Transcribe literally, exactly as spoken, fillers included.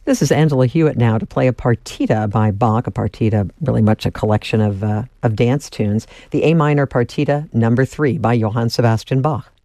This is Angela Hewitt now to play a partita by Bach, a partita really much a collection of uh, of dance tunes. The A minor partita number three by Johann Sebastian Bach.